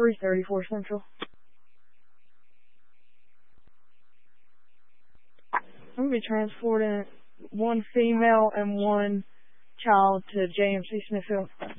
334 Central. I'm going to be transporting one female and one child to JMC Smithfield.